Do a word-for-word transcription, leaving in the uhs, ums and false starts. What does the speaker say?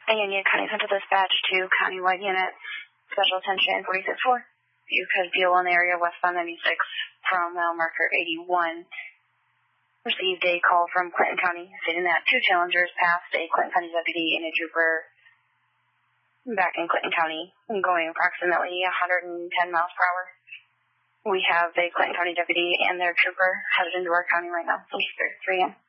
Union County Central Dispatch to Countywide Unit, Special Attention forty-six four. You could be along the area westbound ninety-six from mile marker eighty-one. Received a call from Clinton County stating that two challengers passed a Clinton County deputy and a trooper back in Clinton County, going approximately one hundred ten miles per hour. We have a Clinton County deputy and their trooper headed into our county right now. So, three a m